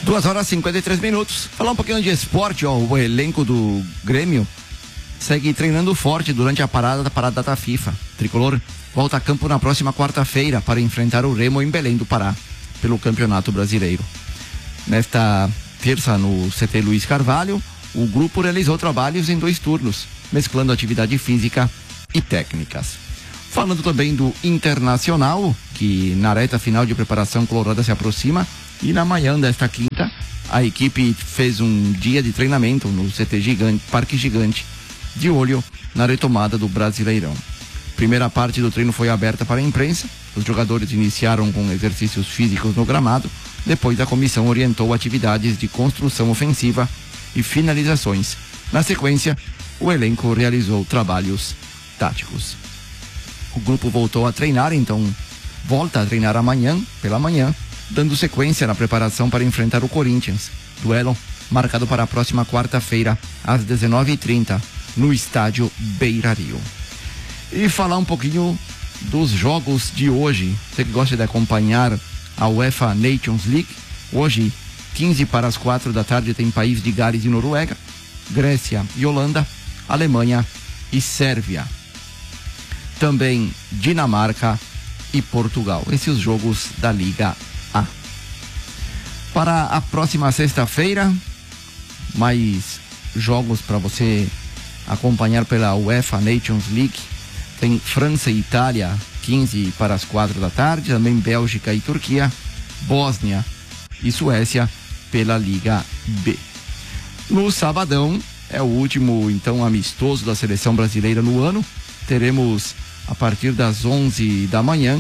2h53. Falar um pouquinho de esporte, ó. O elenco do Grêmio segue treinando forte durante a parada da FIFA. Tricolor volta a campo na próxima quarta-feira para enfrentar o Remo em Belém do Pará, pelo Campeonato Brasileiro. Nesta terça, no CT Luiz Carvalho, o grupo realizou trabalhos em 2 turnos, mesclando atividade física e técnicas. Falando também do Internacional, que na reta final de preparação colorada se aproxima, e na manhã desta quinta, a equipe fez um dia de treinamento no CT Gigante, Parque Gigante, de olho na retomada do Brasileirão. Primeira parte do treino foi aberta para a imprensa. Os jogadores iniciaram com exercícios físicos no gramado. Depois a comissão orientou atividades de construção ofensiva e finalizações. Na sequência, o elenco realizou trabalhos táticos. O grupo voltou a treinar, então volta a treinar amanhã, pela manhã, dando sequência na preparação para enfrentar o Corinthians. Duelo marcado para a próxima quarta-feira, às 19h30, no estádio Beira-Rio. E falar um pouquinho dos jogos de hoje. Você que gosta de acompanhar a UEFA Nations League, hoje, 15h45 da tarde, tem País de Gales e Noruega, Grécia e Holanda, Alemanha e Sérvia. Também Dinamarca e Portugal. Esses os jogos da Liga A. Para a próxima sexta-feira, mais jogos para você acompanhar pela UEFA Nations League. Tem França e Itália, 15h45 da tarde, também Bélgica e Turquia, Bósnia e Suécia pela Liga B. No sabadão, é o último, então, amistoso da seleção brasileira no ano. Teremos, a partir das 11 da manhã,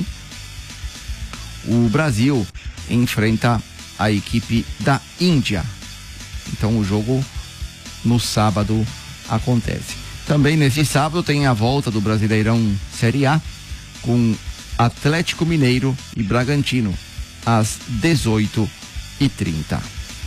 o Brasil enfrenta a equipe da Índia. Então o jogo no sábado acontece. Também nesse sábado tem a volta do Brasileirão Série A com Atlético Mineiro e Bragantino às 18h30.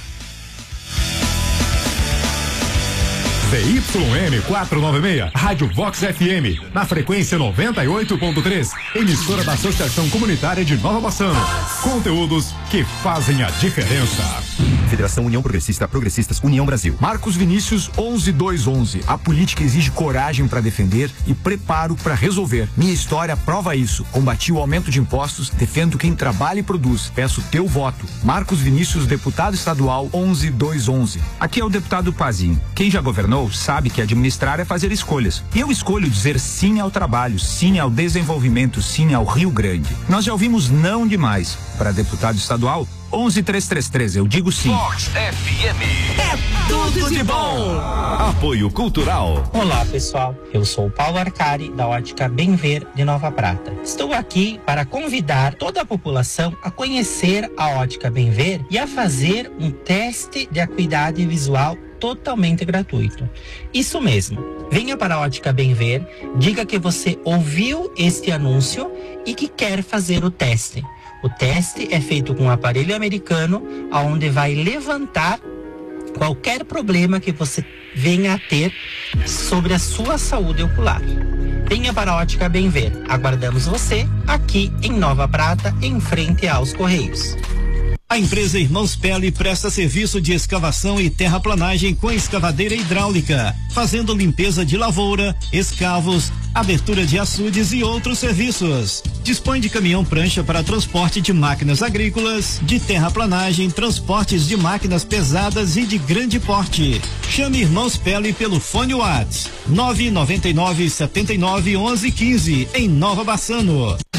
ZYM 496, Rádio Vox FM, na frequência 98.3, emissora da Associação Comunitária de Nova Bassano. Conteúdos que fazem a diferença. Federação União Progressista, Progressistas, União Brasil. Marcos Vinícius 11211. A política exige coragem para defender e preparo para resolver. Minha história prova isso. Combati o aumento de impostos, defendo quem trabalha e produz. Peço teu voto. Marcos Vinícius, deputado estadual 11211. Aqui é o deputado Pazinho. Quem já governou sabe que administrar é fazer escolhas. E eu escolho dizer sim ao trabalho, sim ao desenvolvimento, sim ao Rio Grande. Nós já ouvimos não demais. Para deputado estadual 11333, eu digo sim. Vox FM. É tudo de bom. Apoio Cultural. Olá, pessoal. Eu sou o Paulo Arcari, da Ótica Bem Ver de Nova Prata. Estou aqui para convidar toda a população a conhecer a Ótica Bem Ver e a fazer um teste de acuidade visual totalmente gratuito. Isso mesmo. Venha para a Ótica Bem Ver, diga que você ouviu este anúncio e que quer fazer o teste. O teste é feito com um aparelho americano, onde vai levantar qualquer problema que você venha a ter sobre a sua saúde ocular. Venha para a Ótica Bem Ver. Aguardamos você aqui em Nova Prata, em frente aos Correios. A empresa Irmãos Pele presta serviço de escavação e terraplanagem com escavadeira hidráulica, fazendo limpeza de lavoura, escavos, abertura de açudes e outros serviços. Dispõe de caminhão-prancha para transporte de máquinas agrícolas, de terraplanagem, transportes de máquinas pesadas e de grande porte. Chame Irmãos Pele pelo fone WhatsApp 999 79 11 15 em Nova Bassano.